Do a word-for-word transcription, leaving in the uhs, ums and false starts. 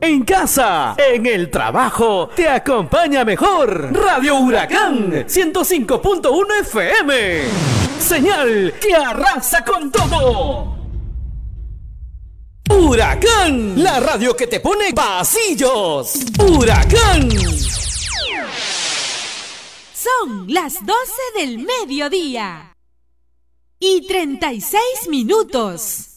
En casa, en el trabajo, te acompaña mejor. Radio Huracán ciento cinco punto uno F M. Señal que arrasa con todo. Huracán, la radio que te pone pasillos. Huracán. Son las doce del mediodía y treinta y seis minutos.